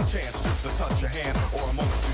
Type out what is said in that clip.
chance just to touch your hand or a moment